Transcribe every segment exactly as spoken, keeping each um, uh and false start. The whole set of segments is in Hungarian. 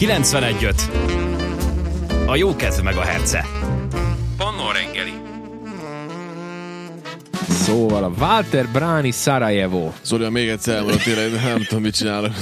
kilencvenegy öt. A jó kedv meg a herce. Pannó reggeli. Szóval a Walter Bráni Szarajevo. Zoli, még egyszer elmondom, tényleg nem tudom, mit csinálok.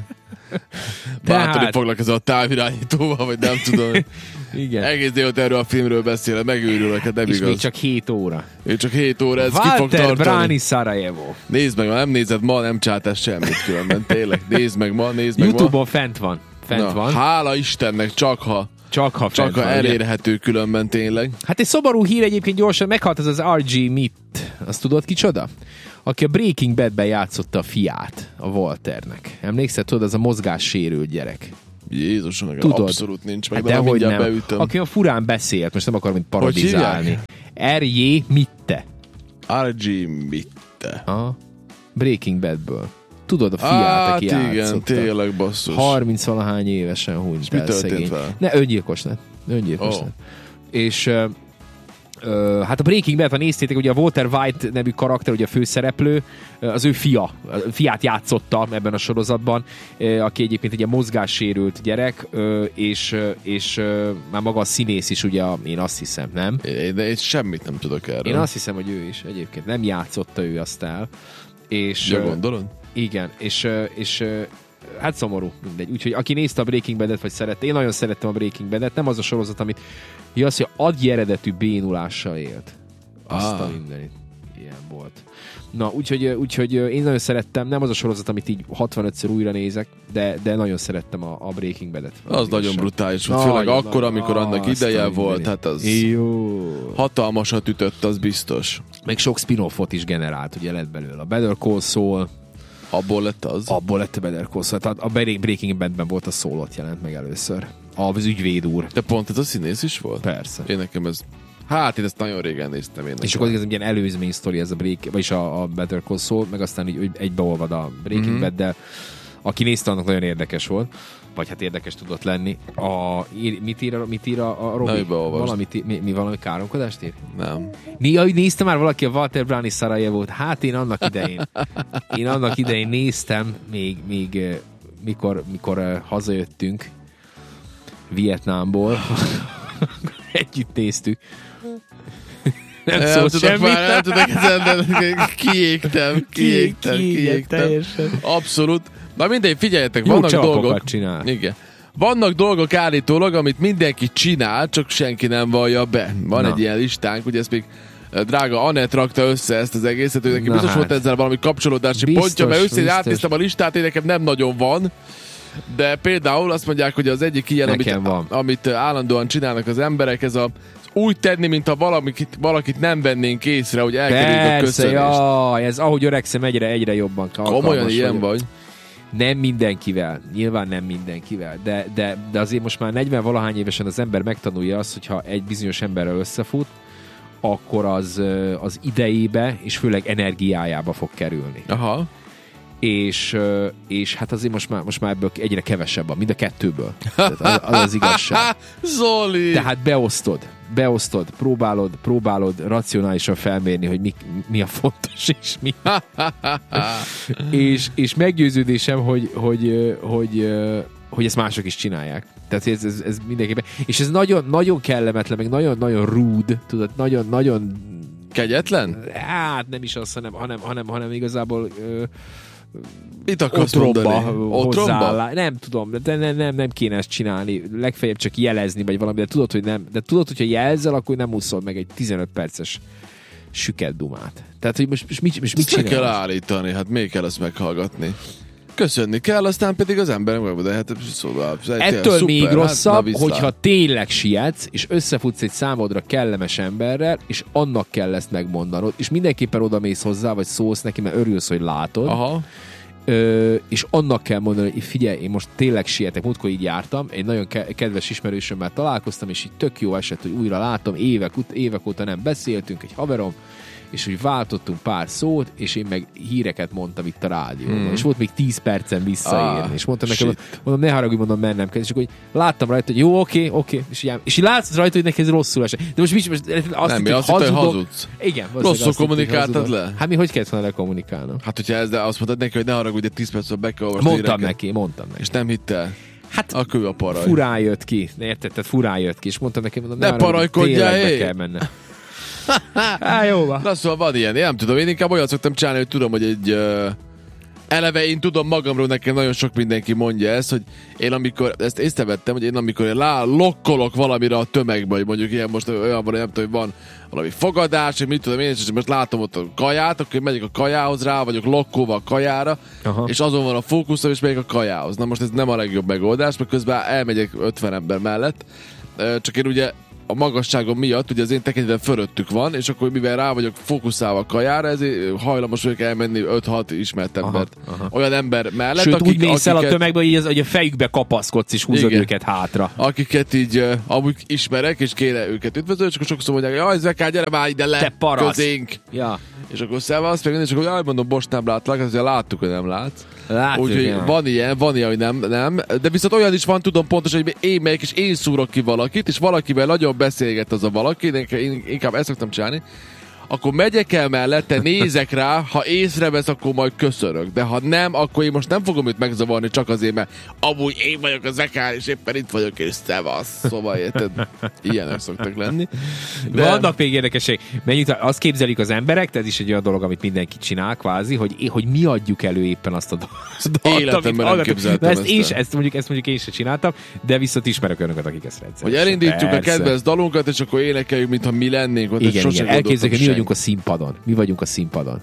Tehát- Bátani foglak ez a távirányítóval, vagy nem tudom. Igen. Egész délután erről a filmről beszélek, megőrülök, hát nem És igaz. még csak hét óra. Még csak hét óra, ez ki fog Walter tartani. Bráni Szarajevo. Nézd meg, ha nem nézed ma, nem csátás semmit különben, tényleg. Nézd meg ma, nézd meg YouTube-on fent van. Fent ma. van. Hála Istennek, csak ha, Csak ha csak fent ha van, ugye? elérhető különben tényleg. Hát egy szomorú hír egyébként gyorsan, meghalt ez az er gé Mitt. Azt tudod kicsoda? Aki a Breaking Badben játszotta a fiát, a Walternek. Emlékszel, tudod, az a mozgássérült gyerek. Jézusom, meg Tudod. Abszolút nincs meg, Hát de dehogy mindjárt nem. beütöm. Aki a furán beszélt, most nem akarom itt parodizálni. er gé Mitte. er gé Mitte. A Breaking Badből. Tudod, a fiát, Hát aki igen, játszotta. tényleg basszus. harminc-valahány évesen hunyt mi el történt szegény. vele? Ne, öngyilkos lett. Öngyilkos Ó. lett. És ö, ö, hát a Breaking Bad, ha néztétek, ugye a Walter White nevű karakter, ugye a főszereplő, az ő fia, a fiát játszotta ebben a sorozatban, ö, aki egyébként egy ilyen mozgássérült gyerek, ö, és, ö, és ö, már maga a színész is, ugye, én azt hiszem, nem? É, de én semmit nem tudok erről. Én azt hiszem, hogy ő is egyébként. Nem játszotta ő azt el. És, Ja, ö, gondolod? igen, és, ö, és ö, hát szomorú, mindegy. Úgyhogy aki nézte a Breaking Bad-et, vagy szerette, én nagyon szerettem a Breaking Bad-et, nem az a sorozat, amit ja, az, hogy adj eredetű bénulással élt. Azt Ah. a mindenit. Ilyen volt. Na, úgyhogy, úgyhogy én nagyon szerettem, nem az a sorozat, amit így hatvanötször újra nézek, de, de nagyon szerettem a, a Breaking Bad-et. Az nagyon brutális volt, főleg Nagyon, akkor, amikor nagyon. annak Azt ideje a volt, mindenit. hát az Jó. hatalmasat ütött, az biztos. Meg sok spin-offot is generált, ugye lett belőle. A Better Call Saul, Abból lett az. abból lett a Better Call Saul. Tehát a Breaking Badben volt a Saul, ott jelent meg először. Az ügyvéd úr. De pont ez a színész is volt? Persze. Én nekem ez... Hát én ezt nagyon régen néztem én. És akkor ez egy ilyen előzmény sztori ez a Break, vagyis a, a Better Call Saul, meg aztán így egybeolvad a Breaking Mhm. mm-hmm. Bad, de aki nézte, annak nagyon érdekes volt. Vagy hát érdekes tudott lenni. A, ír, mit ír, mit ír a, a Robi? Ne, beolvasd. Valamit, mi, mi valami káromkodást ír? Nem. Né, nézte már valaki a Walter Bráni Szarajevót? Hát én annak idején. Én annak idején néztem, még, még eh, mikor, mikor eh, hazajöttünk Vietnámból. Együtt néztük. Nem Nem szólt tudok semmit. már, nem tudok ezen, de kiégtem, kiégtem, kiégtem. teljesen. Abszolút. Na mindegy, figyeljetek, Jó vannak csapokat dolgok. csinál. Igen. Vannak dolgok állítólag, amit mindenki csinál, csak senki nem vallja be. Van Na. egy ilyen listánk, ugye ezt még eh, drága Anett rakta össze ezt az egészet, ő neki Na biztos hát. volt ezzel valami kapcsolódási Biztos, pontja, mert őszintén biztos. átnéztem a listát, én nekem nem nagyon van. De például azt mondják, hogy az egyik ilyen, amit, Nekem van. amit állandóan csinálnak az emberek, ez a úgy tenni, mintha valakit, valakit nem vennénk észre, hogy elkerüljük a Persze, köszönést. jaj, ez ahogy öregszem egyre, egyre jobban alkalmas Komolyan ilyen vagyok. vagy? Nem mindenkivel, nyilván nem mindenkivel, de, de, de azért most már negyven valahány évesen az ember megtanulja azt, hogyha egy bizonyos emberrel összefut, akkor az, ö, az idejébe és főleg energiájába fog kerülni. Aha. És, ö, és hát azért most már, most már ebből egyre kevesebb van, mind a kettőből. Tehát az, az az igazság. Zoli! Tehát beosztod, beosztod, próbálod, próbálod racionálisan felmérni, hogy mi, mi a fontos, és mi. és, és meggyőződésem, hogy, hogy, hogy, hogy ezt mások is csinálják. Tehát ez, ez, ez mindenképpen. És ez nagyon, nagyon kellemetlen, meg nagyon-nagyon rude, tudod, nagyon-nagyon Kegyetlen? hát nem is az, hanem, hanem, hanem, hanem igazából ö, Mit akarsz otromba mondani? Otromba? hozzáállás. Nem tudom, de nem, nem, nem kéne ezt csinálni. Legfeljebb csak jelezni, vagy valami, de tudod, hogy nem. De tudod, hogyha jelzel, akkor nem úszol meg egy tizenöt perces süket dumát. Tehát, hogy most, most mit, most mit Ezt meg kell csinálsz? állítani, hát még kell ezt meghallgatni. Köszönni kell, aztán pedig az emberek meg, de hát szóval... Ettől szuper, még hát, rosszabb, na viszlát. hogyha tényleg sietsz, és összefutsz egy számodra kellemes emberrel, és annak kell ezt megmondanod, és mindenképpen oda mész hozzá, vagy szólsz neki, mert örülsz, hogy látod. Aha. Ö, és annak kell mondani, hogy figyelj, én most tényleg sietek, múltkor így jártam, egy nagyon ke- kedves ismerősömmel találkoztam, és így tök jó esett, hogy újra látom, évek, ut- évek óta nem beszéltünk, egy haverom, és hogy váltottunk pár szót, és én meg híreket mondtam itt a rádióban, Hmm. és volt még tíz percen visszaérni, Ah, és mondtam nekem, shit. mondom, ne haragudj, mondom, mennem kell, és akkor így láttam rajta, hogy jó, oké, oké, és így, és így látsz rajta, hogy neki ez rosszul esett. De most, most, most azt Nem, mi hittem, azt hittem, hogy hazudok. hazudsz. Igen, valószínűleg Rosszul azt hittem, hogy kommunikáltad hazudok. le? Hát mi hogy kellett volna lekommunikálnom? Hát, hogyha ez, de azt mondtad neki, hogy ne haragudj, de tíz percben be kell olvasni Mondtam híreket. neki, mondtam neki. És nem hittel. Hát akkor ő a paraj. Furán jött ki. Érted? Tehát furán jött ki. És mondtam neki, mondom, ne parajkodjál, tényleg be kell menne. Há, jó van. Na szóval van ilyen, én nem tudom, én inkább olyan szoktam csinálni, hogy tudom, hogy egy uh, eleve én tudom magamról, nekem nagyon sok mindenki mondja ezt, hogy én amikor, ezt észrevettem, hogy én amikor én lá, lokkolok valamire a tömegbe, hogy mondjuk ilyen most olyan van, nem tudom, hogy van valami fogadás, hogy mit tudom én, és most látom ott a kaját, akkor megyek a kajához, rá vagyok lokkolva a kajára, aha, és azon van a fókuszom, és megyek a kajához. Na most ez nem a legjobb megoldás, mert közben elmegyek ötven ember mellett, csak én ugye a magasságom miatt, ugye az én tekintetben fölöttük van, és akkor mivel rá vagyok fókuszálva a kajára, ezért hajlamos vagyok elmenni öt-hat ismert embert. Aha, aha. Olyan ember mellett, sőt, akik, úgy mész el a akiket, tömegbe, hogy, az, hogy a fejükbe kapaszkodsz, és húzod igen, őket hátra. Akiket így uh, amúgy ismerek, és kéne őket üdvözölni, és akkor sokszor mondják, jaj, Zekár, gyere már ide le közénk. Ja. És akkor szevasz, meg és akkor jaj, mondom, most nem látlak, azért láttuk, hogy nem látsz. Úgyhogy ja. van ilyen, van ilyen, hogy nem, nem. De viszont olyan is van, tudom pontosan, hogy én megyek, és én szúrok ki valakit, és valakivel nagyon beszélget az a valaki, én inkább ezt szoktam csinálni, akkor megyek el mellette, nézek rá, ha észrevesz, akkor majd köszönök. De ha nem, akkor én most nem fogom őt megzavarni csak azért, mert amúgy én vagyok a Zekár, és éppen itt vagyok, és szevasz. Szóval érted, ilyenek szoktak lenni. De... Vannak még érdekesség. Menjünk, azt képzelik az emberek, ez is egy olyan dolog, amit mindenki csinál kvázi, hogy, hogy mi adjuk elő éppen azt a dolgot. Életemben nem képzeltem ezt. Ezt, ezt, mondjuk, ezt mondjuk én sem csináltam, de viszont ismerek önöket, akik ezt rendszeresen. Hogy elindítjuk persze a kedvenc dalunkat, és akkor énekeljük, mintha mi lennénk. Igen, igen. Elképzeljük, hogy mi vagyunk a színpadon. Mi vagyunk a színpadon.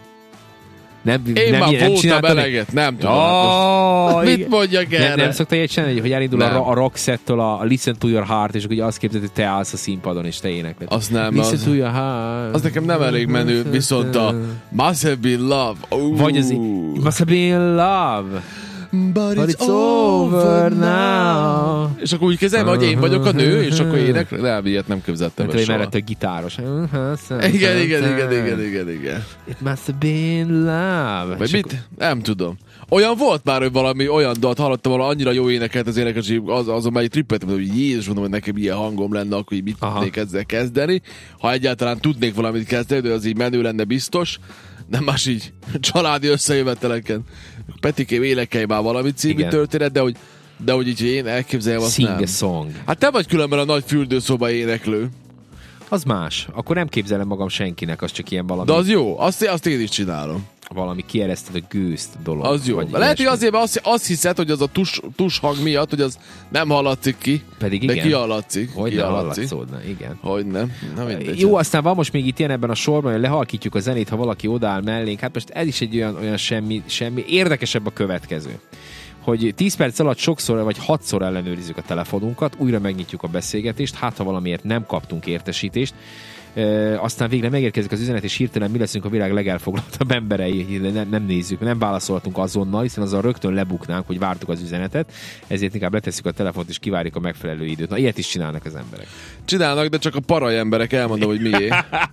Nem, én nem, már nem voltam eleget, nem tudom. Oh, mit mondjak erre? Nem, nem szokta ilyet csinálni, hogy elindul a, a Roxette-től a Listen to Your Heart, és akkor azt képzeld, hogy te állsz a színpadon, és te énekled. Az nem. Listen az, to Your Heart. Az nekem nem elég menő, viszont a Must Have Been Love. Uh. Vagy az Must Have Been Love. But, But it's, it's over now. És akkor úgy kezelem, hogy én vagyok a nő, és akkor ének. Nem, ilyet nem képzeltem el soha. Mellett a gitáros. Igen, igen, igen, igen, igen, igen. It must have been love. Vagy mit? Nem tudom. Olyan volt már, hogy valami olyan dalt hallottam, valami annyira jó énekelt az énekes, az, azon már így trippeltem, hogy Jézus, mondom, hogy nekem ilyen hangom lenne, akkor így mit aha, tudnék ezzel kezdeni. Ha egyáltalán tudnék valamit kezdeni, de az így menő lenne biztos. Nem más így családi összejöveteleken. Petikém, énekelj már valami című történet, de hogy, de hogy így én elképzeljem, azt Sing nem. A song. Hát te vagy különben a nagy fürdőszoba éneklő. Az más. Akkor nem képzelem magam senkinek, az csak ilyen valami. De az jó, azt, azt én is csinálom. Valami kiereszted a gőzt dolog. Az jó. Lehet, hogy azért, mert azt, azt hiszed, hogy az a tus, tus hang miatt, hogy az nem hallatszik ki. Pedig de igen. ki hallatszik. Hogy nem hallatszódna, igen. Hogy nem. Na, jó, aztán van most még itt ilyen ebben a sorban, hogy lehalkítjuk a zenét, ha valaki odáll mellénk. Hát most ez is egy olyan, olyan semmi, semmi. Érdekesebb a következő. Hogy tíz perc alatt sokszor vagy hatszor ellenőrizzük a telefonunkat, újra megnyitjuk a beszélgetést, hát ha valamiért nem kaptunk értesítést, e, aztán végre megérkezik az üzenet, és hirtelen mi leszünk a világ legelfoglaltabb emberei, nem, nem nézzük, nem válaszolhatunk azonnal, hiszen azzal rögtön lebuknánk, hogy vártuk az üzenetet, ezért inkább letesszük a telefont, és kivárjuk a megfelelő időt. Na, ilyet is csinálnak az emberek. Csinálnak, de csak a paraj emberek, elmondom, hogy miért.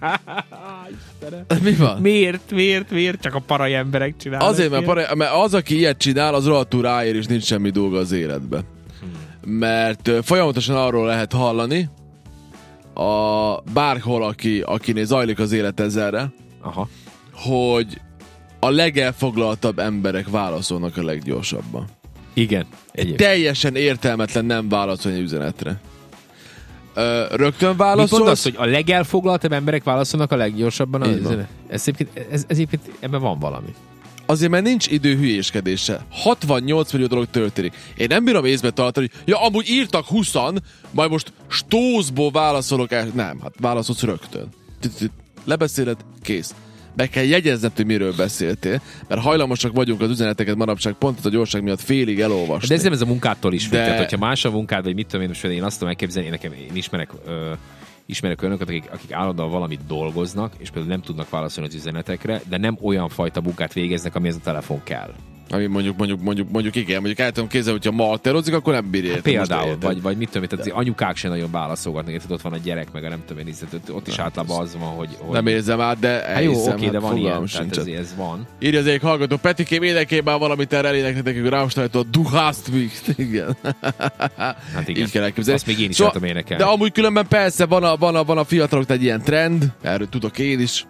Mi van? Miért, miért, miért csak a paraj emberek csinálnak? Azért, mert, paraj, mert az, aki ilyet csinál, az rohadtul ráér, és nincs semmi dolga az életbe. Hmm. Mert uh, folyamatosan arról lehet hallani, a bárhol, aki, akinél zajlik az élet ezerre, aha, hogy a legelfoglaltabb emberek válaszolnak a leggyorsabban. Igen. Egyéb. Teljesen értelmetlen nem válaszolni üzenetre. Ö, rögtön válaszolsz. Mit mondasz, hogy a legelfoglaltabb emberek válaszolnak a leggyorsabban az üzenet? Ez, ez, ez egyébként ebben van valami. Azért, mert nincs idő hülyéskedésre. hatvannyolc millió dolog történik. Én nem bírom észbe tartani, hogy ja, amúgy írtak húszan, majd most stózból válaszolok el. Nem, hát válaszolsz rögtön. Lebeszéled, kész. Be kell jegyezned, hogy miről beszéltél, mert hajlamosak vagyunk az üzeneteket manapság pont a gyorság miatt félig elolvasni. De ez nem ez a munkától is függ. De... Tehát, hogyha más a munkád, vagy mit tudom én, most én azt tudom elképzelni, én nekem én ismerek, ö, ismerek önöket, akik, akik állandóan valamit dolgoznak, és például nem tudnak válaszolni az üzenetekre, de nem olyan fajta munkát végeznek, amihez a telefon kell. Ami mondjuk, mondjuk, mondjuk, mondjuk igen, mondjuk el tudom képzelni, hogyha ma alterozik, akkor nem bírja. Hát például, vagy, vagy mit tudom, tehát az anyukák sem nagyon válaszolgatnak, érted, ott van a gyerek, meg a nem tudom én, ott is általában az van, hogy... hogy... Nem érzem át, de hát jó, oké, okay, de van ilyen, tehát ez, ez van. Írja az egyik hallgató, Petikém, énekelj már valamit erre eléneknek nekünk, Rammstein-től, Du hast mich. Igen. Hát igen, így kell elképzelni. Azt még én is szóval, énekelni. de amúgy különben persze van a, van a, van a fiatalok egy ilyen trend, erről tudok én is,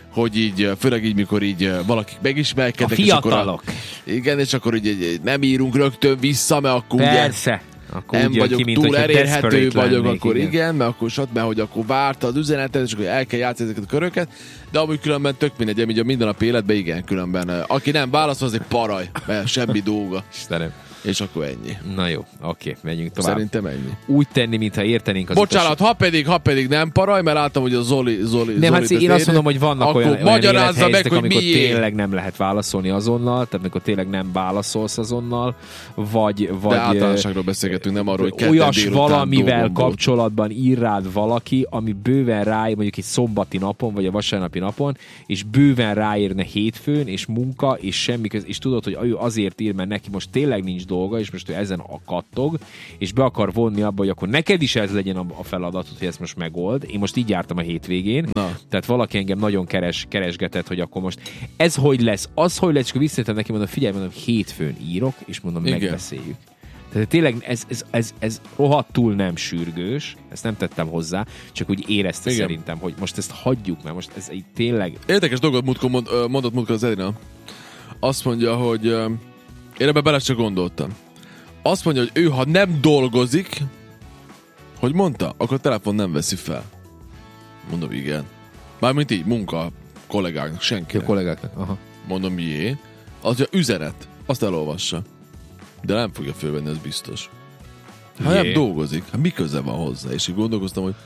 hogy így, főleg így, mikor így valakik megismerkednek. A fiatalok. És akkor, igen, és akkor így nem írunk rögtön vissza, mert akkor Persze. ugye Akkor nem vagyok ki, túl elérhető vagyok, lennék, akkor igen, igen, mert akkor sat, mert hogy akkor várta az üzenetet, és akkor el kell játszani ezeket a köröket, de amúgy különben tök mindegy, így a mindennapi életben igen, különben aki nem válaszol, az egy paraj, mert semmi dolga. Istenem. És akkor ennyi. Na jó, oké, menjünk tovább. Szerintem ennyi. Úgy tenni, mintha értenénk az Bocsánat, utas... ha pedig, ha pedig nem paraj, mert láttam, hogy a Zoli, Zoli, Nem, hát Zoli én azt mondom, hogy vannak akkor olyan, olyan magyarázza meg, élethelyzetek, hogy amikor miért. tényleg nem lehet válaszolni azonnal, tehát amikor tényleg nem válaszolsz azonnal, vagy... vagy de általánosságról beszélgetünk, nem arról, hogy ketten olyas délután valamivel dolgom volt. kapcsolatban ír rád valaki, ami bőven ráír, mondjuk egy szombati napon, vagy a vasárnapi napon, és bőven ráírne hétfőn, és munka, és semmi köz, és tudod, hogy ő azért ír, mert neki most tényleg nincs dolga, és most ő ezen a kattog, és be akar vonni abba, hogy akkor neked is ez legyen a feladatod, hogy ezt most megold. Én most így jártam a hétvégén, Na. tehát valaki engem nagyon keres, keresgetett, hogy akkor most ez hogy lesz, az hogy lesz, és akkor visszajöttem neki, mondom, figyelj, mondom, hétfőn írok, és mondom, Igen. megbeszéljük. Tehát tényleg ez, ez, ez, ez rohadtul nem sürgős, ezt nem tettem hozzá, csak úgy érezte Igen. szerintem, hogy most ezt hagyjuk, mert most ez így tényleg... Érdekes dolgot múltkor mond, ö, mondott múltkor az Edina. Azt mondja, hogy ö, én ebben bele csak gondoltam. Azt mondja, hogy ő, ha nem dolgozik, hogy mondta, akkor a telefon nem veszi fel. Mondom, igen. Mármint így, munka, kollégáknak, senkinek. A kollégáknak. Aha. Mondom, mié? Az, hogy üzenet, azt elolvassa. De nem fogja fölvenni, ez biztos. Ha Jé. nem dolgozik, hát mi köze van hozzá? És így gondolkoztam, hogy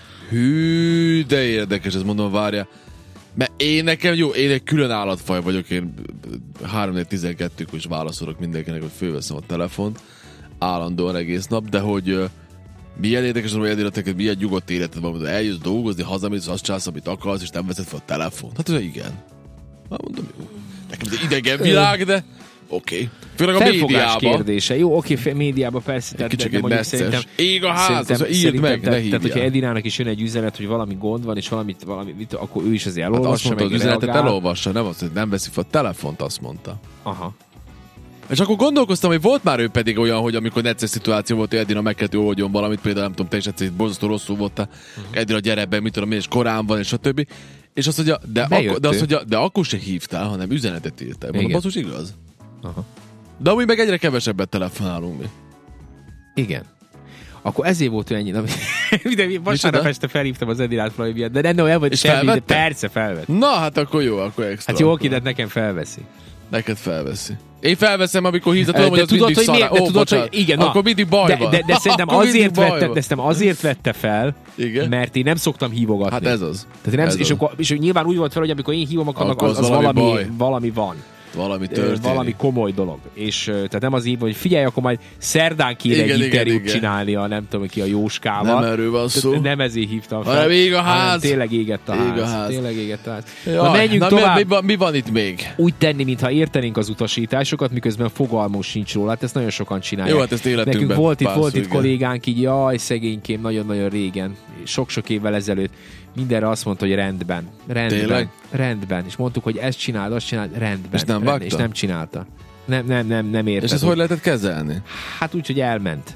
hű, de érdekes, ez mondom, várja. Mert én nekem, jó, én egy külön állatfaj vagyok, én három négy tizenkettőkor is válaszolok mindenkinek, hogy fölveszem a telefont, állandóan egész nap, de hogy uh, milyen érdekes, hogy eddig neked milyen nyugodt életed van, hogy eljössz dolgozni, hazamész, azt csinálsz, amit akarsz, és nem veszed fel a telefont. Hát ez igen. Hát mondom, jó. Nekem ez egy idegen világ, de oké. Okay. Főleg a Felfogás médiában. kérdése. Jó, oké, fe- médiában persze. Egy Tehát, kicsit de, de mondjuk messzes. szerintem, Ég a ház, szerintem, az írd szerintem, meg, ne tehát, tehát, hogyha hívjál. Edinának is jön egy üzenet, hogy valami gond van, és valamit, valamit akkor ő is azért Hát azt elolvassa, mondta, meg az üzenetet reagál. elolvassa, nem azt, hogy nem veszi fel a telefont, azt mondta. Aha. És akkor gondolkoztam, hogy volt már ő pedig olyan, hogy amikor necces szituáció volt, hogy Edina meg kellett, hogy oldjon valamit, például nem tudom, te is egyszer borzasztó rosszul voltál, uh-huh. Edina gyere be, mit tudom én, és korán van, és a többi. És azt mondja, de, akkor, de, azt mondja, de akkor se hívtál, hanem üzenetet írtál. Mondom, basszus, igaz? Aha. De amúgy meg egyre kevesebbet telefonálunk mi. Igen. Akkor ezért volt ő ennyi. Na, de vasárnap este felhívtam az Edinát valami miatt, de nem, el vagy És semmi, de felvette? persze felvett. Na, hát akkor jó, akkor extra. Hát jó, oké, de nekem felveszi. Neked felveszi. Én felveszem, amikor hívta, tudom, De hogy ez tudod, mindig hogy miért? szará. De Ó, tudod, bocsánat. hogy igen, na. Akkor mindig baj De, van. de, de szerintem Akkor mindig azért baj vette, van. de szerintem azért vette fel, Igen? mert én nem szoktam hívogatni. Hát ez az. Tehát én nem, Ez és, az. akkor, és nyilván úgy volt fel, hogy amikor én hívom, akkor, Akkor az, az az valami valami, baj. valami van. Valami Ö, történik. Valami komoly dolog. És ö, tehát nem az így, hogy figyelj, akkor majd szerdán kéne Igen, egy igen, interjút igen. csinálni a nem tudom ki a Jóskával. Nem erről van szó. Tehát nem ezért hívtam fel. Hanem ég a hanem ház. Tényleg égett a Ég ház. a ház. Tényleg égett a ház. Jaj, Na menjünk na, tovább. Mi, mi, van, mi van itt még? Úgy tenni, mintha értenénk az utasításokat, miközben fogalmunk sincs róla. Hát ezt nagyon sokan csinálják. Jó, hát ezt életünkben Nekünk volt itt, párszor, volt itt igen. kollégánk, így jaj, szegénykém, nagyon-nagyon régen, sok-sok évvel ezelőtt, mindenre azt mondta, hogy rendben. Rendben. Tényleg? Rendben. És mondtuk, hogy ezt csináld, azt csináld, rendben. És nem rendben. vágta? És nem csinálta. Nem, nem, nem, nem érted. És ezt hogy lehetett kezelni? Hát úgy, hogy elment.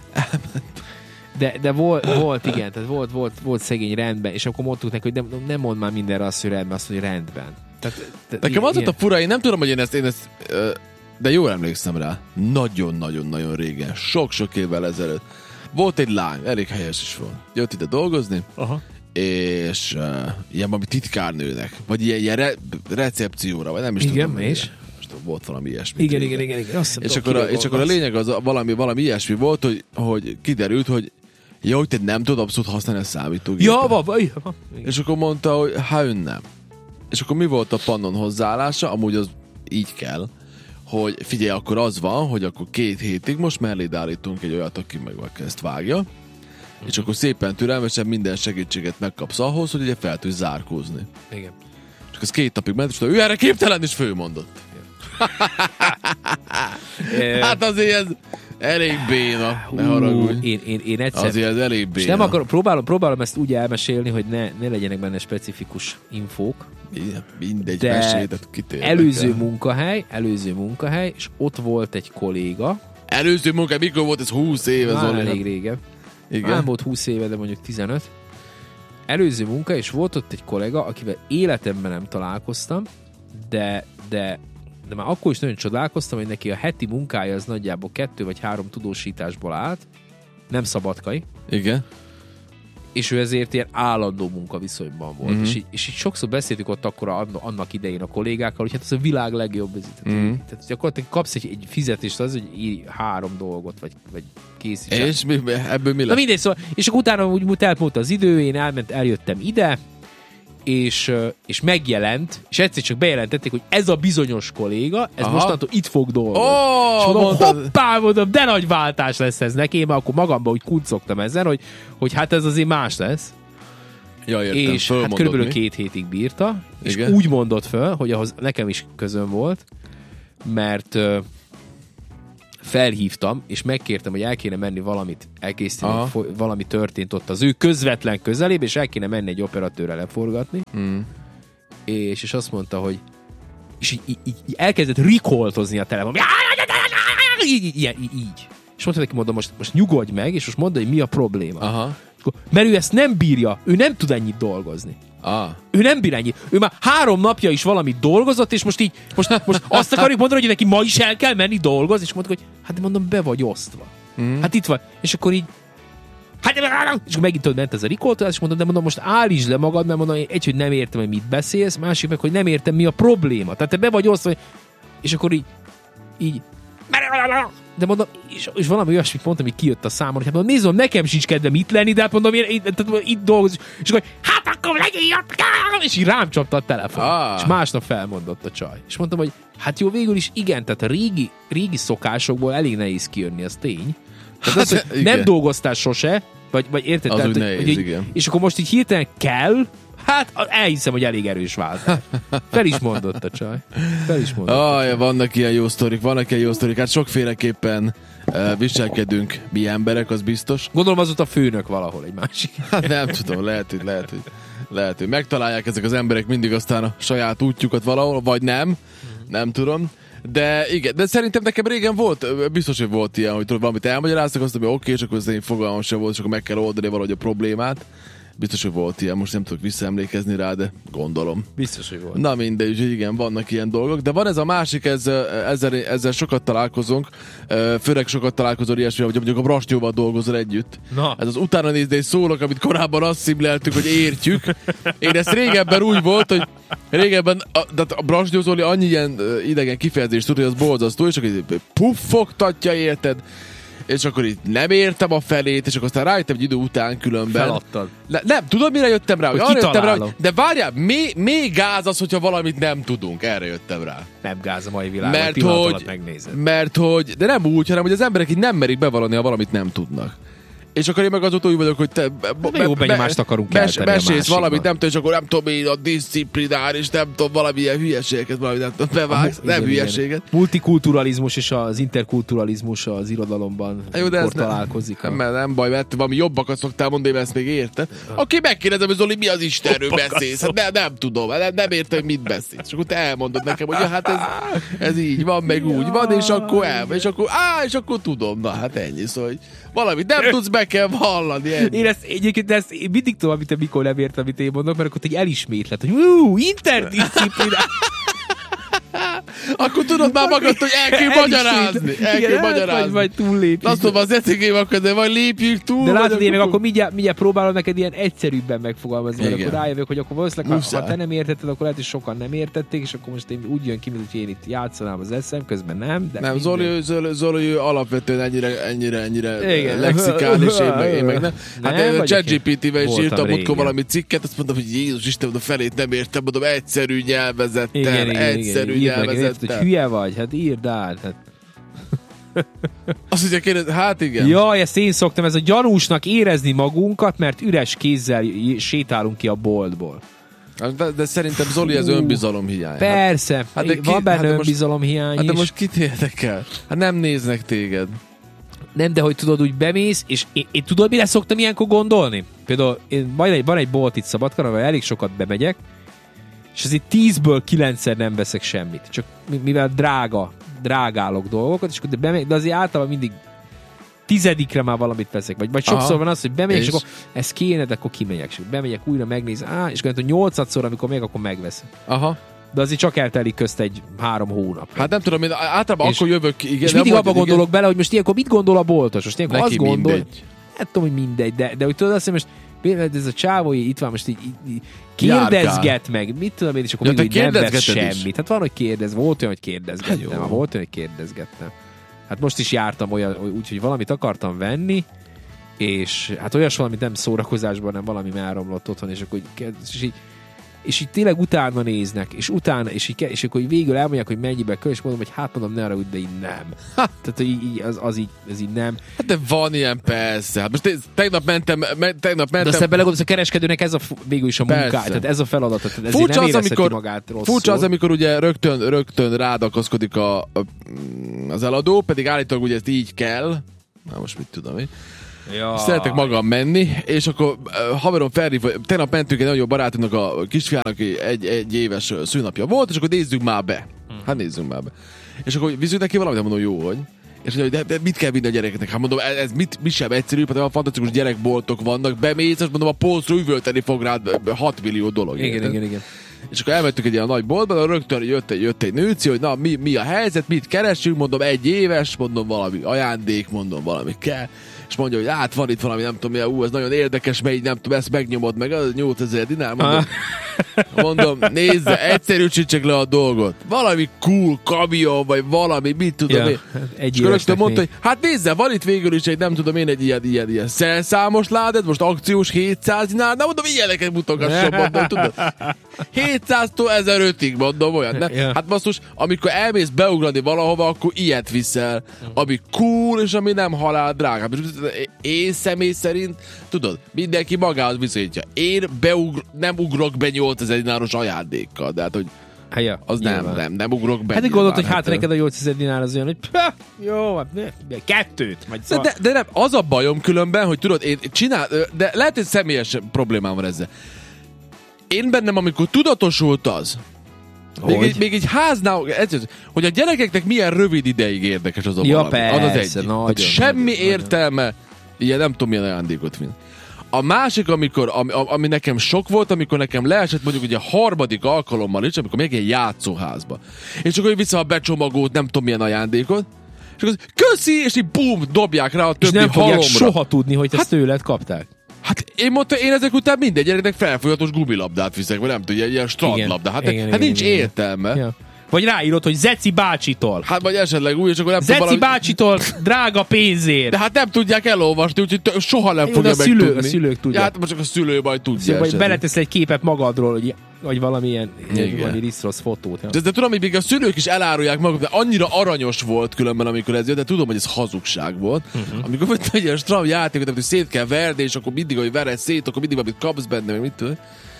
De, de volt, volt, igen, tehát volt, volt, volt szegény rendben, és akkor mondtuk neki, hogy nem, nem mond már mindenre azt, hogy rendben, azt, hogy rendben. Tehát, tehát Nekem az ilyen- volt a fura, én nem tudom, hogy én ezt, én ezt ö, de jól emlékszem rá. Nagyon-nagyon-nagyon régen, sok-sok évvel ezelőtt. Volt egy lány, elég helyes is volt. Jött ide dolgozni, Aha. és uh, ilyen valami titkárnőnek, vagy ilyen, ilyen re, recepcióra, vagy nem is Igen, tudom. és? Ilyen. Most tudom, volt valami ilyesmi. Igen, régen. igen, igen, igen. Azt És tudom, akkor, a, kiről és akkor a van. lényeg az a, valami, valami ilyesmi volt, hogy, hogy kiderült, hogy jó, hogy te nem tudod abszolút használni a számítógépet. Ja, van, van, van. És akkor mondta, hogy hát ön nem. És akkor mi volt a Pannon hozzáállása? Amúgy az így kell, hogy figyelj, akkor az van, hogy akkor két hétig most melléd állítunk egy olyat, aki meg ezt vágja, és akkor szépen türelmesen minden segítséget megkapsz ahhoz, hogy ugye fel tudsz zárkózni. Igen. Csak ez két napig ment, és mondta, ő erre képtelen, és fölmondott. Hát azért ez elég béna, ne haragudj. Én, én, én egyszer... Azért ez elég béna. És nem akarom, próbálom, próbálom ezt úgy elmesélni, hogy ne, ne legyenek benne specifikus infók. Igen, mindegy, De mesélyet kitérnek előző el. munkahely, előző munkahely, és ott volt egy kolléga, Előző munka, mikor volt ez húsz éve, már Zoli? elég régen, Igen. már volt húsz éve, de mondjuk tizenöt, előző munka, és volt ott egy kollega, akivel életemben nem találkoztam, de, de, de már akkor is nagyon csodálkoztam, hogy neki a heti munkája az nagyjából kettő vagy három tudósításból állt, nem szabadkai. Igen. És ő ezért ilyen állandó munkaviszonyban volt. Mm-hmm. És, így, és így sokszor beszéltük ott akkor a, annak idején a kollégákkal, hogy hát ez a világ legjobb. Mm-hmm. Tehát gyakorlatilag kapsz egy, egy fizetést az, hogy írj három dolgot, vagy, vagy készíts. És mi, ebből mi lett? Na mindegy, szóval, és akkor utána úgy elmúlt az idő, én elment, eljöttem ide, és, és megjelent, és egyszer csak bejelentették, hogy ez a bizonyos kolléga, ez Aha. mostantól itt fog dolgozni. Oh, és mondom, hoppá, mondom, de nagy váltás lesz ez neki, én már akkor magamban úgy kuncogtam ezen, hogy, hogy hát ez azért más lesz. Ja, értem, és hát körülbelül mi? két hétig bírta, és Igen. úgy mondott föl, hogy ahhoz nekem is közöm volt, mert uh, felhívtam, és megkértem, hogy el kéne menni valamit elkészíteni, valami történt ott az ő közvetlen közelébe, és el kéne menni egy operatőrrel leforgatni, mm. és, és azt mondta, hogy és így, így, így elkezdett rikoltozni a telefon. Így, így, így, így. És mondta neki, mondom, most, most nyugodj meg, és most mondd, hogy mi a probléma. Aha. Mert ő ezt nem bírja, ő nem tud ennyit dolgozni. Ah. Ő nem bír ennyit. Ő már három napja is valamit dolgozott, és most így, most, most azt akarjuk mondani, hogy neki ma is el kell menni dolgozni, és mondtuk, hogy hát mondom, be vagy osztva. Mm. Hát itt van. És akkor így hát, és akkor megint ment ez a rikoltozás, és mondom, de mondom, most állítsd le magad, mert mondom, egy, hogy nem értem, hogy mit beszélsz, másik meg, hogy nem értem, mi a probléma. Tehát te be vagy osztva, és akkor így, így de mondom, és, és valami olyasmit mondtam, hogy kijött a számon, hogy hát mondom, nézd, nekem sincs kedvem itt lenni, de hát mondom, én itt, itt dolgozom, és akkor hát akkor legyél ott, és így rám csapta a telefon. Ah. És másnap felmondott a csaj. És mondtam, hogy hát jó, végül is igen, tehát a régi, régi szokásokból elég nehéz kijönni, az tény. Tehát hát, az, hogy nem dolgoztál sose, vagy, vagy érted? Az tehát, nehéz, hogy így, és akkor most így hirtelen kell, hát elhiszem, hogy elég erős váltás. Fel is mondott a csaj. Fel is mondott. Ah, ja, vannak ilyen jó sztorik, vannak ilyen jó sztorik. Hát sokféleképpen uh, viselkedünk mi emberek, az biztos. Gondolom az ott a főnök valahol egy másik. Hát nem tudom, lehet, hogy, lehet, hogy, lehet, hogy megtalálják ezek az emberek mindig aztán a saját útjukat valahol, vagy nem. Mm. Nem tudom. De igen, de szerintem nekem régen volt, biztos, hogy volt ilyen, hogy tudod, valamit elmagyaráztak, azt mondom, hogy oké, és akkor az én fogalmam sem volt, és akkor meg kell oldani valahogy a problémát. Biztos, hogy volt ilyen, most nem tudok visszaemlékezni rá, de gondolom. Biztos, hogy volt. Na mindegy, úgyhogy igen, vannak ilyen dolgok, de van ez a másik, ez, ezzel, ezzel sokat találkozunk, főleg sokat találkozol ilyesmi, hogy mondjuk a Brasnyóval dolgozol együtt. Na. Ez az utána nézdés szólok, amit korábban azt szimleltük, hogy értjük. Én ezt régebben úgy volt, hogy régebben a, de a Brasnyó Zoli annyi ilyen idegen kifejezést tud, hogy az borzasztó, és akkor puffogtatja, érted? És akkor itt nem értem a felét, és akkor aztán rájöttem egy idő után különben. Feladtad. Le, nem, tudod mire jöttem rá? Hogy arra jöttem rá, hogy, de várjál, még, még gáz az, hogyha valamit nem tudunk. Erre jöttem rá. Nem gáz a mai világban, mert hogy, megnézed. Mert hogy, de nem úgy, hanem hogy az emberek így nem merik bevallani, ha valamit nem tudnak. És akkor én meg azóta úgy vagyok, hogy te be, be, jó benyomást akarunk kelteni a mesélsz valamit, nem tudom, és akkor nem tudom én a disziplinár, és nem tudom, valamilyen hülyeséget, valamit nem tudom, bevágsz, a, nem igen, hülyeséget. Igen. Multikulturalizmus és az interkulturalizmus az irodalomban jó, de ez találkozik. Nem, a... nem baj, mert valami jobbakat szoktál mondani, mert ezt még érted. Aki megkérdezem, hogy Zoli, mi az Istenről beszélsz? Hát nem, nem tudom, nem, nem értem, hogy mit beszélsz. És akkor te elmondod nekem, hogy ja, hát ez, ez így van, meg úgy van, és akkor el, és akkor, á, és akkor tudom. Na hát ennyi, szóval, hogy valamit nem tudsz, be kell hallani. Ennyi. Én ezt egyébként ezt én mindig tudom, amit te mikor nem értem, amit én mondok, mert akkor egy elismétlet, hogy ú, interdisciplinár. Akkor tudod már magad, hogy el kell magyarázni. El kell magyarázni. Vagy, vagy túllépjük. Azt tudom, az ecigém akkor, de vagy lépjük túl. De látod, én meg akkor mindjárt, mindjárt próbálom neked ilyen egyszerűbben megfogalmazni, mert akkor rájövök, hogy akkor valószínűleg, ha, ha te nem értetted, akkor lehet, hogy sokan nem értették, és akkor most én úgy jön ki, mint hogy én itt játszanám az eszem, közben nem. De nem, Zoli, Zoli, Zoli alapvetően ennyire, ennyire, ennyire igen. lexikális, én meg, én meg nem. Hát nem, a ChatGPT-vel is írtam múltkor valami cikket, azt mondtam, hogy Jézus Isten, a felét nem értem, mondom, egyszerű nyelvezettel, egyszerű nyelvezettel. Hogy hülye vagy, hát írd át. Hát. Azt ugye kérdez, hát igen. Jaj, ezt én szoktam, ez a gyanúsnak érezni magunkat, mert üres kézzel sétálunk ki a boltból. De, de szerintem Zoli ez önbizalom hiány. Persze, hát de van ki, benne hát önbizalom hiány hát is. De most kit érdekel? Hát nem néznek téged. Nem, de hogy tudod, úgy bemész, és én, én tudod, mire szoktam ilyenkor gondolni? Például én, van, egy, van egy bolt itt Szabadkán, ahol elég sokat bemegyek, és azért tízből kilencszer nem veszek semmit. Csak mivel drága, drágálok dolgokat, és akkor de, bemegy, de azért általában mindig tizedikre már valamit veszek, vagy, vagy sokszor Aha. van az, hogy bemegyek, és, És? és akkor ez kéne, de akkor kimegyek, és bemegyek újra, megnézem, á, és akkor nyolcadszor, amikor még, akkor megveszem. Aha. De azért csak eltelik közt egy három hónap. Hát nem tudom, én általában És- akkor jövök. Igen, És de mindig majd- abba gondolok bele, hogy most ilyenkor mit gondol a boltos. Most ilyenkor Neki azt gondol, mindegy. hát tudom, hogy mindegy, de, de hogy tudod azt, hogy most például ez a csávói itt van, most így, így, így kérdezget Járkál. meg, mit tudom én, és akkor Ja, még te hogy nem vesz kérdezgeted is? semmit. Hát van, hogy kérdez, volt olyan, hogy Hát kérdezgettem, jó. hát volt olyan, hogy kérdezgettem. Hát most is jártam olyan, úgyhogy valamit akartam venni, és hát olyas valami nem szórakozásban, hanem valami már romlott otthon, és akkor így, kezd- és így és így tényleg utána néznek, és utána, és, így, és akkor így végül elmondják, hogy mennyibe kell, és mondom, hogy hát mondom, ne arra úgy, de így nem. Tehát hogy így, így, az, az így, ez így nem. Hát de van ilyen, persze. Hát most én tegnap mentem, me, tegnap De mentem. aztán belegondolsz, a kereskedőnek ez a, végül is a munkája, Persze. tehát ez a feladata, tehát ezért Furcsa nem az, érezheti amikor, magát rosszul. furcsa az, amikor ugye rögtön, rögtön rádakaszkodik a, a, az eladó, pedig állítólag ugye ezt így kell. Na most mit tudom én. Ja. Szeretek magam menni, és akkor uh, haverom felhív, tegnap mentünk egy nagyon jó barátunknak, a kisfiának egy, egy éves szülnapja volt, és akkor nézzük már be. Hát nézzünk már be. És akkor viszont neki valamit, mondom, jó, hogy. És mondja, hogy de, de mit kell vinni a gyerekeknek? Hát mondom, ez, ez mit, mit sem egyszerű, hanem a fantasztikus gyerekboltok vannak, bemész, és mondom, a polcra üvölteni fog rád hat millió dolog. Igen, érted? igen, igen. És akkor elmentünk egy ilyen nagy boltba, rögtön jött egy, jött egy nőci, hogy na, mi, mi a helyzet, mit keresünk, mondom, egy éves, mondom, valami ajándék, mondom, valami kell. És mondja, hogy hát van itt valami, nem tudom, milyen, ú, ez nagyon érdekes, mert így nem tudom, ezt megnyomod meg, az nyolcezer dinár, mondom, mondom, nézze, egyszerűsítsek le a dolgot. Valami cool kamion, vagy valami, mit tudom Ja, én. egy És akkor rögtön évesnek mondta, még. hogy hát nézze, van itt végül is egy, nem tudom én, egy ilyen, ilyen, ilyen szelszámos ládet, most akciós hétszáz dinár, na mondom, ilyeneket mutogasson, mondom, tudod. hétszáztól ezerötig, mondom, olyan. Ne? Ja. Hát basszus, amikor elmész beugrani valahova, akkor ilyet viszel, ami cool, és ami nem halál drága. Én személy szerint, tudod, mindenki magához viszonyítja. Én beugr, nem ugrok be nyolcezer dináros ajándékkal, de hát, hogy Hát, ja, az nem, nyilván. nem, nem ugrok be. Hát így gondolod, hogy nyilván, hát neked a nyolcezer dinár az olyan, hogy pah, jó, hát ne, kettőt. Vagy De, szóval, de, de nem, az a bajom különben, hogy tudod, én csinál, de lehet, hogy személyes problémám van ezzel. Én bennem, amikor tudatosult az, még Hogy? egy, még egy háznál, ez, ez, hogy a gyerekeknek milyen rövid ideig érdekes az a Ja, valami. Az az persze, egy. nagyon, Hát semmi nagyon, értelme, ilyen nem tudom milyen ajándékot vinni. A másik, amikor, ami, ami nekem sok volt, amikor nekem leesett mondjuk ugye a harmadik alkalommal is, amikor még egy játszóházba. És akkor vissza a becsomagolt, nem tudom milyen ajándékot, és akkor köszi, és így bum, dobják rá a és többi nem fogják halomra. soha tudni, hogy ezt tőled kapták. Hát én mondtam, én ezek után minden gyereknek felfolyatos gumilabdát viszek, vagy nem tudom, ilyen, ilyen strandlabdát. Hát, Igen, hát igen, nincs igen, igen. értelme. Ja. Vagy ráírod, hogy Zeci bácsitól. Hát vagy esetleg úgy, és akkor nem tudom Zeci valami... bácsitól drága pénzért. De hát nem tudják elolvasni, úgyhogy t- soha nem Jó, fogja de a szülő- megtudni. a szülők tudják. Ja, hát most csak a szülő majd tudja. Vagy esetleg. beletesz egy képet magadról, hogy, vagy valamilyen Igen. valami risztrosz fotót. Ja. De, de tudom, hogy még a szülők is elárulják magukat, de annyira aranyos volt különben, amikor ez jött, de tudom, hogy ez hazugság volt. Uh-huh. Amikor volt egy ilyen stram játékot, amit szét kell verni, és akkor mindig, hogy vered szét, akkor mindig valamit kapsz benne, meg mit tudom.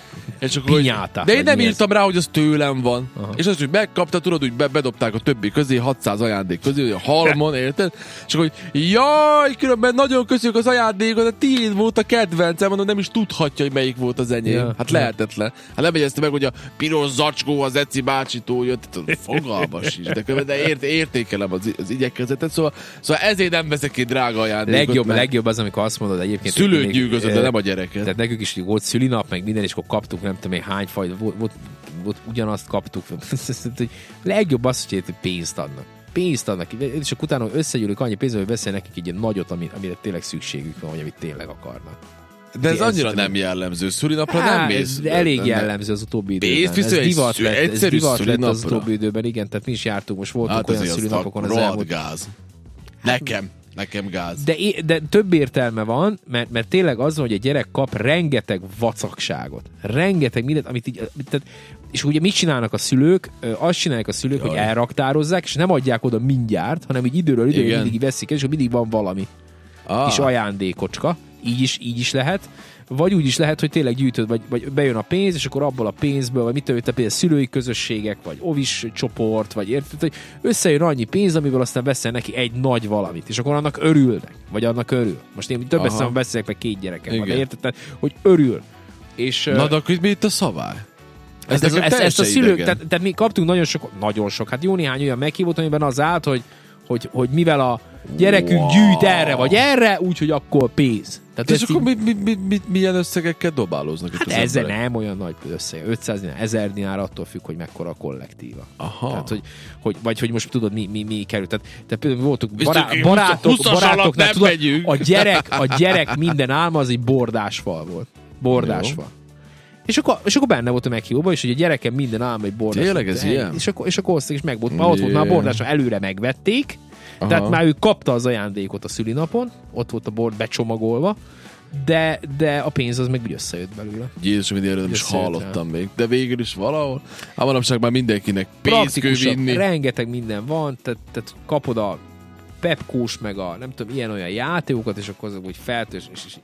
És akkor, hogy... Pinyáta, De én vagy nem mi ez? írtam rá, hogy az tőlem van. Aha. És azt, hogy megkapta, tudod, hogy be, bedobták a többi közé, hatszáz ajándék közé, hogy a halmon, érted? És akkor, hogy jaj, különben nagyon köszönjük az ajándékot, de tiéd volt a kedvencem, mondom, nem is tudhatja, hogy melyik volt az enyém. Ja. Hát lehetetlen. Hát nem jegyezte meg, hogy a piros zacskó az Eci bácsitól jött, fogalmas is, de, különben, de ért, értékelem az, az igyekezetet, szóval, szóval ezért nem veszek ki drága ajándékot. Legjobb, mert legjobb az, amikor azt mondod egyébként. szülőt hogy gyűgözöd, eh, de nem a gyereket. Tehát nekünk is volt szülinap, meg minden, és akkor kaptuk, nem tudom én hány fajta, volt, volt, volt ugyanazt kaptuk. Hogy legjobb az, hogy pénzt adnak. Pénzt adnak, és akkor utána összegyűlünk annyi pénzt, hogy veszel nekik egy ilyen nagyot, ami, amire tényleg szükségük van, vagy amit tényleg akarnak. De ez ez- annyira nem jellemző. Szülinapra nem Há, mész. ez elég nem- jellemző az utóbbi időben. Pénzt viszont Ez egy divat szü- lett, ez egyszerű divat lett az szülinapra. utóbbi időben, igen, tehát mi is jártunk, most voltunk Hát olyan azért az szülinapokon az rohadt elmúlt. gáz. Nekem. Nekem gáz. De, é- de több értelme van, mert, mert tényleg az van, hogy a gyerek kap rengeteg vacakságot. Rengeteg mindent, amit így, tehát, és ugye mit csinálnak a szülők? Ö, Azt csinálják a szülők, Jaj. hogy elraktározzák, és nem adják oda mindjárt, hanem így időről időre Igen. mindig így veszik el, és akkor mindig van valami Ah. kis ajándékocska. Így is, így is lehet. Vagy úgy is lehet, hogy tényleg gyűjtöd, vagy, vagy bejön a pénz, és akkor abból a pénzből, vagy mit tudom, te például szülői közösségek, vagy ovis csoport, vagy érted, hogy összejön annyi pénz, amiből aztán veszel neki egy nagy valamit, és akkor annak örülnek, vagy annak örül. Most én több Aha. eszemben beszélek, meg két gyerekem van, de Igen. érted, tehát, hogy örül. És, Na, de akkor mi itt a szabály? ez, ez, nekem ez, ezt a teljesen szülők, idegen. tehát, tehát mi kaptunk nagyon sok, nagyon sok, hát jó néhány olyan meghívót, amiben az állt, hogy, hogy, hogy mivel a Gyerekünk Wow. gyűjt erre vagy erre, úgyhogy akkor pénz. Tehát És ezt akkor így- mi, mi, mi, mi, milyen összegekkel dobálóznak itt Hát az ezzel emberek? nem olyan nagy összeg. ötszáz dinár, ezer dinár attól függ, hogy mekkora a kollektíva. Aha. Tehát, hogy, hogy, vagy hogy most tudod, mi, mi, mi került. Tehát, tehát például voltunk Biztos, bará, hogy barátok, húszas alatt barátoknál, nem tudod, megyünk. a gyerek, a gyerek minden álma az egy bordásfal volt. Bordásfal. És akkor, és akkor benne volt a meghívóban, és hogy a gyerekem minden álma egy bordás. Tényleg ez ilyen? És akkor, és akkor hozták, és meg volt. Már ott volt már a bordásra, előre megvették, Aha. tehát már ő kapta az ajándékot a szülinapon, ott volt a bord becsomagolva, de, de a pénz az meg úgy összejött belőle. Jézusom, én erről nem is Összejött hallottam még. De végül is valahol. Hát manapság már mindenkinek pénzt kell Praktikusabb, vinni. rengeteg minden van, tehát, tehát kapod a pepkós, meg a nem tudom, ilyen-olyan játékokat, és akkor azok úgy feltős, és, és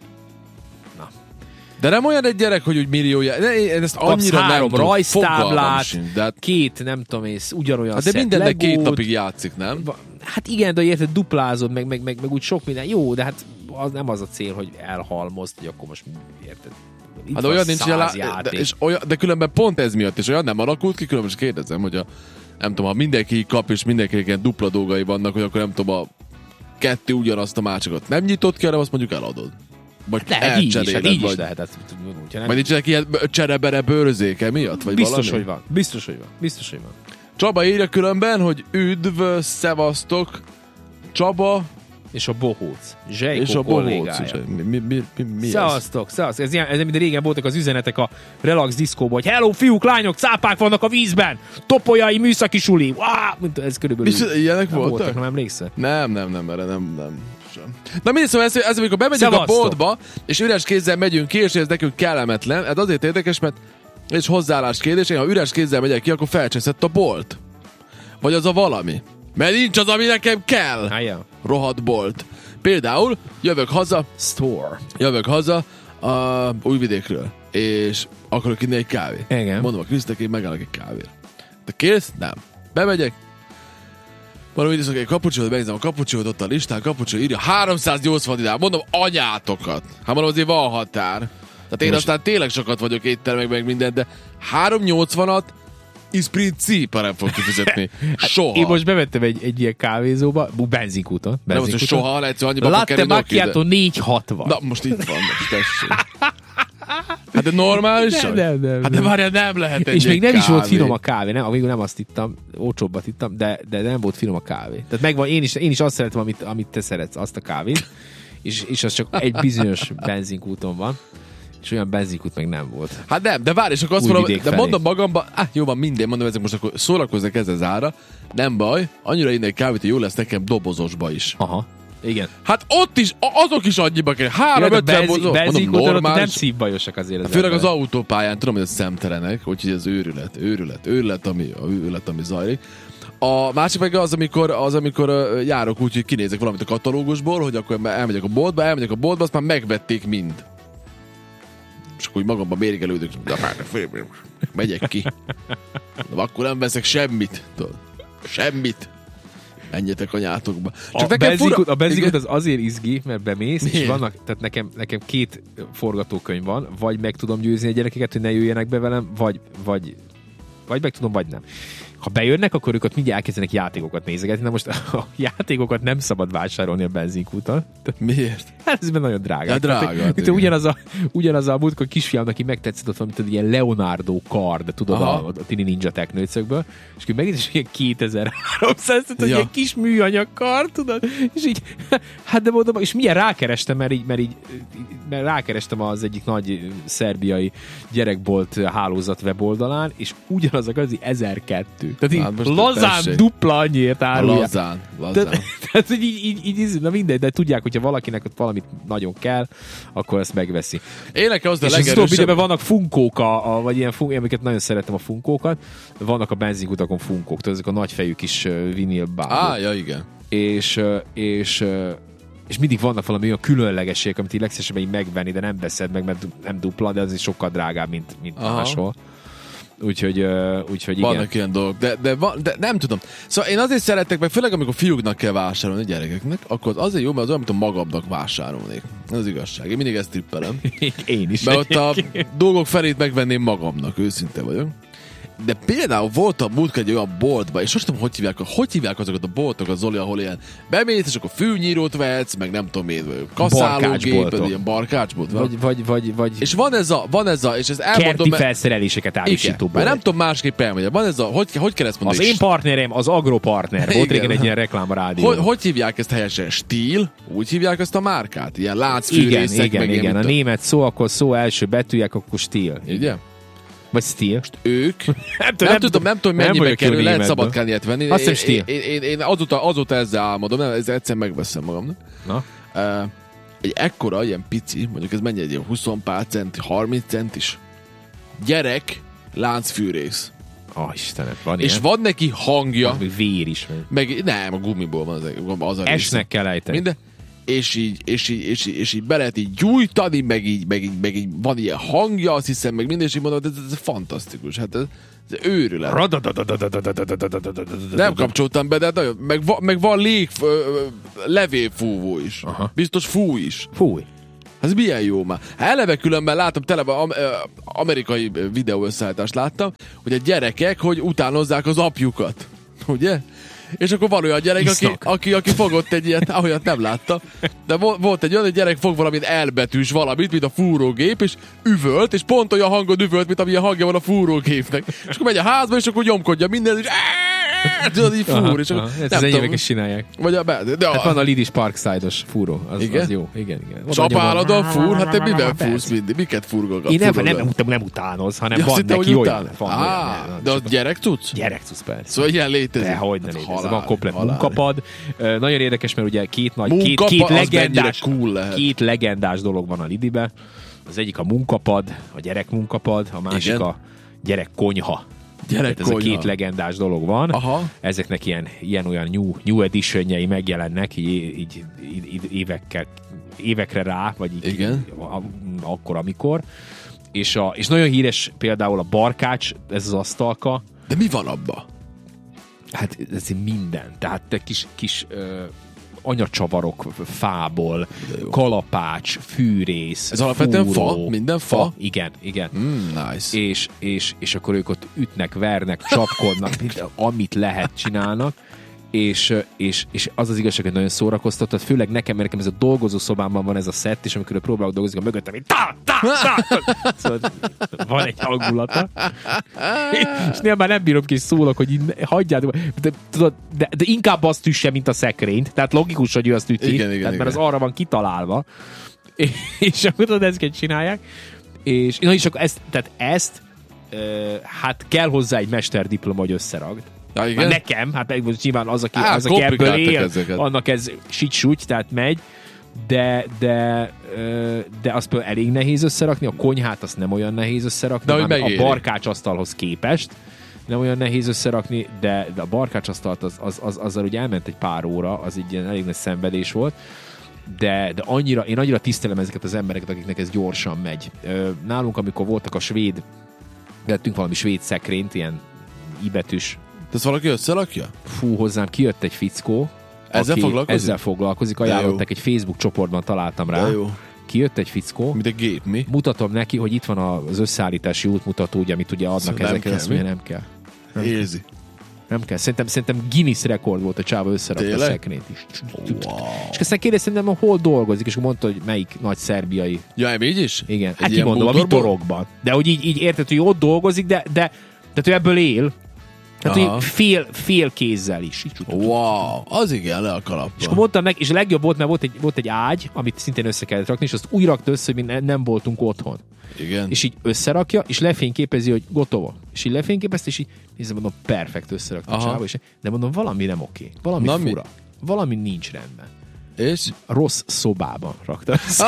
na. De nem olyan egy gyerek, hogy úgy milliója. De én ezt Kapsz annyira nem három tudom, fogalmam rajztáblát, sincs, de, hát, két, nem tudom én, ugyanolyan hát de szett mindennek két Legót. napig játszik, nem? Va- Hát igen, de érted, duplázod, meg, meg, meg, meg úgy sok minden. Jó, de hát az nem az a cél, hogy elhalmozd, hogy akkor most érted. Itt Hát de van olyan nincs, hogy száz lá... de, játék. és olyan, de különben pont ez miatt is olyan nem alakult ki, különben most kérdezem, hogy a, nem tudom, ha mindenki kap, és mindenkinek ilyen dupla dolgai vannak, hogy akkor nem tudom, a kettő ugyanazt a másikat nem nyitott ki, hanem azt mondjuk eladod. Vagy Lehet így is, hát elcseréled, így is vagy, lehet. Hát, úgy, vagy nincsenek ilyen cserebere bőrzéke miatt, vagy biztos, valami? hogy van. Biztos, hogy van. Biztos, hogy van. Csaba írja különben, hogy üdv, szevasztok, Csaba És a bohóc. Zsejko és a bohóc kollégája. is. Mi, mi, mi, mi, mi ez? Szevasztok, szevasztok. Ez, ilyen, ez mint régen voltak az üzenetek a relax diszkóban, hogy hello, fiúk, lányok, cápák vannak a vízben, topolyai műszaki suli. Wow! Ez körülbelül. És ilyenek nem voltak? voltak, nem emlékszel? Nem, nem, nem, erre nem, nem. Sem. Na mindegy, szóval ez, ez amikor bemegyünk Szevasztok. a boltba, és üres kézzel megyünk ki, és ez nekünk kellemetlen. Ez azért érdekes, mert és hozzáállás kérdés, én ha üres kézzel megyek ki, akkor felcseszett a bolt. Vagy az a valami. Mert nincs az, ami nekem kell. Ah, ja. Rohadt bolt. Például jövök haza, Store. jövök haza a Újvidékről, és akarok inni egy kávé. Igen. Mondom a Krisztek, én megállok egy kávéra. Te kész? Nem. Bemegyek, valami iszok egy kapucsiót, megnézem a kapucsiót, ott a listán, kapucsió írja háromszáznyolcvan dinár. Mondom, anyátokat. Hát mondom, azért van határ. Tehát én Most- aztán tényleg sokat vagyok éttermek, meg minden, de háromszáznyolcvanat is principa nem fog kifizetni. Soha. Én most bevettem egy, egy ilyen kávézóba, bu- benzinkúton. nem az, hogy benzinkúton. soha, egyszer annyiba fog Latte kerülni, oké, de- macchiato négyszázhatvan. Na, most itt van, most tessék. Hát de normális? Nem, nem, nem, Hát de nem. várjál, nem lehet egy És még egy nem is volt kávé. finom a kávé, nem, végül nem azt ittam, olcsóbbat ittam, de, de nem volt finom a kávé. Tehát megvan, én is, én is azt szeretem, amit, amit te szeretsz, azt a kávét, és, és az csak egy bizonyos benzinkúton van, és olyan benzinkút meg nem volt. Hát nem, de várj, és akkor azt mondom, Újvidék de felé. mondom magamban, ah, jó van, minden, mondom, ezek most akkor szórakoznak ez az ára, nem baj, annyira inni egy kávét, hogy jó lesz nekem dobozosba is. Aha. Igen. Hát ott is, a- azok is annyiba kell. Három, ötven benzi, mondom, benzinkúton ott nem normális. szívbajosak azért. Az Főleg az ember. autópályán, tudom, hogy ez szemtelenek, úgyhogy ez őrület, őrület, őrület, ami, a őrület, ami zajlik. A másik meg az, amikor, az, amikor uh, járok úgy, hogy kinézek valamit a katalógusból, hogy akkor elmegyek a boltba, elmegyek a boltba, azt már megvették mind. És akkor úgy magamban mérgelődök, de már megyek ki. De akkor nem veszek semmit. Tudod. Semmit. Menjetek anyátokba. A benzinkút, a benzinkút az azért izgi, mert bemész, Miért? és vannak, tehát nekem, nekem két forgatókönyv van, vagy meg tudom győzni a gyerekeket, hogy ne jöjjenek be velem, vagy, vagy, vagy meg tudom, vagy nem. Ha bejönnek, akkor ők ott mindjárt elkezdenek játékokat nézegetni. Na most a játékokat nem szabad vásárolni a benzinkúton. Miért? Hát ez nagyon drága. Ja, drága, Tehát, hát mint igen. ugyanaz a, ugyanaz a múltkor kisfiam, aki megtetszett ott valamit, ilyen Leonardo card, tudod, Aha. a, a Tini Ninja Technőcökből, és akkor megint is ilyen kétezer-háromszáz, tehát Ja. ja. ilyen kis műanyag kard, tudod, és így, hát de mondom, és milyen rákerestem, mert így, mert így, mert rákerestem az egyik nagy szerbiai gyerekbolt hálózat weboldalán, és ugyanazok az így ezerkettő. Tehát így Hát most lazán tessék. dupla annyiért árulják. Lazán, lazán. Tehát, tehát hogy így, így, így, így, na mindegy, de tudják, hogyha valakinek ott valamit nagyon kell, akkor ezt megveszi. Én nekem az a És az utóbbi legerősebb... időben vannak funkók, a, a, vagy ilyen funk, amiket nagyon szeretem a funkókat, vannak a benzinkutakon funkók, tehát ezek a nagyfejű kis uh, vinil bábok. Á, ja, igen. És, uh, és, uh, és mindig vannak valami olyan különlegességek, amit így legszívesebben így megvenni, de nem veszed meg, mert nem dupla, de az is sokkal drágább, mint, mint Aha. máshol. Úgyhogy, uh, úgyhogy igen. Vannak ilyen dolgok, de, de, van, de nem tudom. Szóval én azért szeretek meg, főleg amikor fiúknak kell vásárolni, gyerekeknek, akkor az azért jó, mert az olyan, mint a magamnak vásárolnék. Ez az igazság. Én mindig ezt tippelem. Én is. Mert ott a dolgok felét megvenném magamnak, őszinte vagyok. De például volt a múltkor egy olyan boltban, és most tudom, hogy hívják, hogy hívják azokat a boltokat, Zoli, ahol ilyen bemész, és akkor fűnyírót vehetsz, meg nem tudom én, kaszálógépet, ilyen barkácsbolt. Vagy, vagy, vagy, vagy... És van ez a, van ez a, és ezt elmondom... Kerti felszereléseket állítsítóból. Mert nem tudom másképp elmondani. Van ez a, hogy, hogy kell ezt mondani? Az én partnerem az agropartner. Volt régen egy ilyen reklám a rádió. Hogy, hogy hívják ezt helyesen? Stíl? Úgy hívják ezt a márkát? Ilyen láncfűrészek, igen, igen, meg igen. Ilyen, a német szó, akkor szó első betűjek, akkor stíl. Ugye? Vagy stíl. Ők, nem, nem, nem, nem tudom, nem tudom, mennyibe kerül, lehet Szabadkán ilyet venni. Azt hiszem stíl. Én, én, én azóta, azóta ezzel álmodom, nem, ezzel egyszer megveszem magamnak. Na? Uh, egy ekkora, ilyen pici, mondjuk ez mennyi egy ilyen húsz pár centi, harminc centis gyerek láncfűrész. Oh, Istenem, van És ilyen? van neki hangja. Még vér is. Meg, meg nem, a gumiból van az, az a rész. Esnek kell ejteni. Minden. És így, és, így, és, így, és így be lehet így gyújtani, meg így, meg, így, meg így van ilyen hangja, azt hiszem, meg minden, és így mondom, ez, ez fantasztikus. Hát ez, ez őrület. Nem kapcsoltam be, de nagyon, meg, va, meg van lég, levélfúvó is. Aha. Biztos fú is. Fúj. Ez milyen jó már. Eleve különben látom, tele am, amerikai videó összeállítást láttam, hogy a gyerekek, hogy utánozzák az apjukat. Ugye? És akkor van olyan gyerek, aki, aki, aki fogott egy ilyet, ahogyat nem látta, de volt egy olyan, hogy gyerek fog valamit elbetűs valamit, mint a fúrógép, és üvölt, és pont olyan hangon üvölt, mint amilyen hangja van a fúrógépnek. És akkor megy a házba, és akkor nyomkodja minden, és tudod, így fúr. És akkor, ez enyémek is csinálják. Vagy a, de, de a... Hát van a Lidis Parkside-os fúró, az, igen? az jó. Igen, igen. Csapáladon fúr? Hát te mivel fúrsz mindig? Miket furgogat? Én nem, nem, nem, nem, nem utánoz, hanem ja, van hittem, neki olyan. Után. Van Á, olyan de az gyerek tudsz? Gyerek tudsz, persze. Szóval ilyen létezik. Dehogy ne hát létezik. halál, Van komplet halál. munkapad. Uh, nagyon érdekes, mert ugye két nagy, Munkapa, két, két legendás, cool két legendás dolog van a Lidibe. Az egyik a munkapad, a gyerek munkapad, a másik igen? a gyerek konyha. Gyerek ez a két legendás dolog van. Aha. Ezeknek ilyen, ilyen olyan new, new editionjei megjelennek így, így, így évekkel, évekre rá, vagy így, igen. így, a, akkor, amikor. És, a, és nagyon híres például a barkács, ez az asztalka. De mi van abba? Hát ez minden. Tehát te kis, kis ö, anyacsavarok fából, kalapács, fűrész, ez alapvetően fúró, fa? Minden fa? fa? Igen, igen. Mm, nice. És, és, és akkor ők ott ütnek, vernek, csapkodnak, minden, amit lehet csinálnak. És, és, és az az igazság, hogy nagyon szórakoztat, főleg nekem, mert nekem ez a dolgozó szobámban van ez a szett, és amikor próbálok dolgozni, a mögöttem, így tá, tá, tá. Szóval van egy hangulata. És néha már nem bírom ki, és szólok, hogy így hagyjátok. De, tudod, de, de inkább azt üsse, mint a szekrényt. Tehát logikus, hogy ő azt üti. Igen, igen, tehát, igen. mert az arra van kitalálva. És, és akkor tudod, ezeket csinálják. És, na, és akkor ezt, tehát ezt uh, hát kell hozzá egy mesterdiploma, hogy összeragd. Ja, már nekem, hát most nyilván az, aki, Á, az, aki ebből él, ezeket. Annak ez sics-suty, tehát megy, de, de, de azt például elég nehéz összerakni, a konyhát azt nem olyan nehéz összerakni, de, a barkácsasztalhoz képest nem olyan nehéz összerakni, de, de a barkácsasztalt az, az, az, azzal ugye elment egy pár óra, az így elég nagy szenvedés volt, de, de annyira, én annyira tisztelem ezeket az embereket, akiknek ez gyorsan megy. Nálunk, amikor voltak a svéd, vettünk valami svéd szekrényt, ilyen ibetűs. Ez valaki összerakja? Fú, hozzám kijött egy fickó, ezzel aki foglalkozik? ezzel foglalkozik, ajánlották, egy Facebook csoportban találtam rá. Kijött egy fickó. Mint egy gép, mi? Mutatom neki, hogy itt van az összeállítási útmutató, ugye, amit ugye adnak szóval ezeket, azt mondja, nem kell. Nem Érzi. Nem kell. Szerintem, szerintem Guinness rekord volt a csáva összerakta a szekrényt is. Wow. És aztán kérdeztem, nem, hol dolgozik, és mondta, hogy melyik nagy szerbiai. Ja, így is? Igen. Hát kimondom, a Vitorokban. De hogy így, így érted, hogy ott dolgozik, de, de tehát ő ebből él. Tehát, hogy fél, fél kézzel is. Wow, az igen, le a kalappal. És akkor mondtam neki, és a legjobb volt, mert volt egy, volt egy ágy, amit szintén össze kellett rakni, és azt úgy rakta össze, hogy mi nem voltunk otthon. Igen. És így összerakja, és lefényképezi, hogy gotovo. És így lefényképezte, és így nézd, mondom, perfekt összerakta a csáva, és de mondom, valami nem oké. Valami Na, fura. Mi? Valami nincs rendben. És? Rossz szobában rakta össze.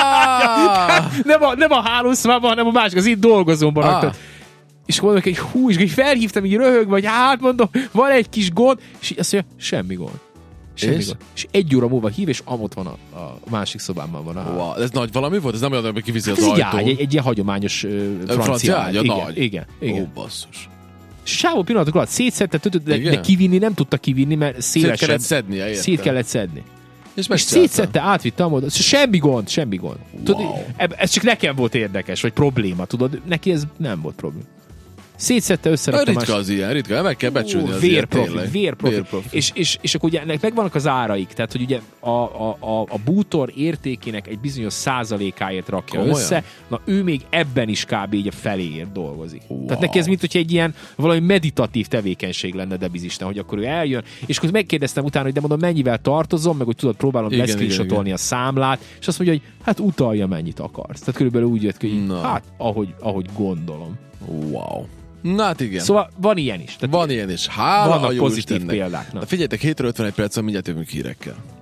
Ah! nem, a, nem a hálószobában, hanem a másik, az itt dolgozóban ah. rakta. És mondom, hogy hú, és így felhívtam, így röhögve, hogy hát mondom, van egy kis gond, és így azt mondja, semmi gond. Semmi és? gond. És egy óra múlva hív, és amott van a, a másik szobában van. A... Wow, ez nagy valami volt? Ez nem olyan, hogy kiviszi hát az ajtó? Egy, egy, egy ilyen hagyományos uh, francia, francia ágy. Igen, nagy. igen, igen. Ó, basszus. Sávó pillanatok alatt szétszedte, de, de kivinni nem tudta kivinni, mert szélesebb. Szét kellett szednie, értem. Szét kellett szedni. És, és szétszedte, átvitte a módot. Semmi gond, semmi gond. Wow. Tudod, ez csak nekem volt érdekes, vagy probléma, tudod? Neki ez nem volt probléma. Szétszedte, összerakta. Ritka az ilyen, ritka, meg kell becsülni az vérprofi, ilyen, vérprofi. vérprofi. És, és, és akkor ugye ennek megvannak az áraik, tehát hogy ugye a, a, a, a bútor értékének egy bizonyos százalékáért rakja Komolyan? össze, na ő még ebben is kb. Így a feléért dolgozik. Wow. Tehát neki ez mint, hogyha egy ilyen valami meditatív tevékenység lenne Debizisten, hogy akkor ő eljön, és akkor megkérdeztem utána, hogy de mondom, mennyivel tartozom, meg hogy tudod, próbálom leszcreenshotolni a számlát, és azt mondja, hogy hát utalja, mennyit akarsz. Tehát körülbelül úgy jött ki, hogy Na. hát ahogy, ahogy gondolom. Wow. Na hát igen. Szóval van ilyen is. Tehát van ilyen is. Hála vannak a jó pozitív Istennek. példák. Na. Na figyeljetek, hétről ötvenegy percen mindjárt jövünk hírekkel.